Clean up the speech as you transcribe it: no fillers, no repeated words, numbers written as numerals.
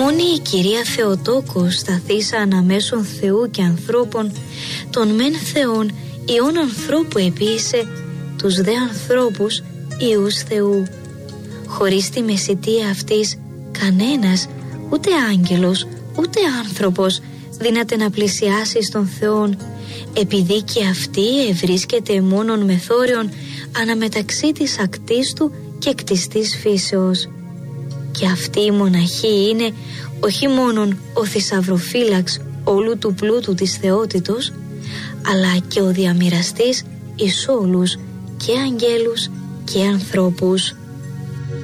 Μόνη η Κυρία Θεοτόκος σταθήσα αναμέσων Θεού και ανθρώπων, τον μεν Θεόν ιών ανθρώπου επίησε, τους δε ανθρώπους ιούς Θεού. Χωρίς τη μεσητεία αυτής κανένας, ούτε άγγελος ούτε άνθρωπος, δύναται να πλησιάσει στον Θεόν, επειδή και αυτή ευρίσκεται μόνον μεθόριον αναμεταξύ της ακτής του και κτιστής φύσεως. Και αυτή η μοναχή είναι όχι μόνον ο θησαυροφύλαξ όλου του πλούτου της θεότητος, αλλά και ο διαμοιραστής εις όλους και αγγέλους και ανθρώπους.